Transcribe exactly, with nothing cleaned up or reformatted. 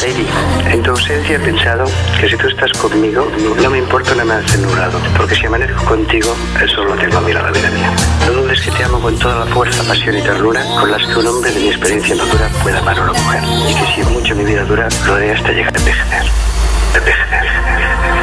Lady, en tu ausencia he pensado que si tú estás conmigo, no me importa una más nublado, porque si amanezco contigo, el sol lo tengo a mi lado, vida mía. No dudes que te amo con toda la fuerza, pasión y ternura con las que un hombre de mi experiencia madura puede amar a una mujer, y que si mucho mi vida dura, lo haré hasta llegar a envejecer. Envejecer.